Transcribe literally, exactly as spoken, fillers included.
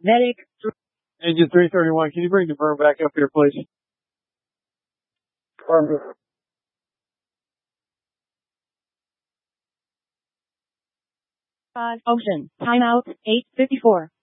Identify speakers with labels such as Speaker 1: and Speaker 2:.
Speaker 1: Medic.
Speaker 2: Engine three thirty-one, can you bring the burn back up here, please?
Speaker 1: Five. Ocean. Timeout. eight fifty-four.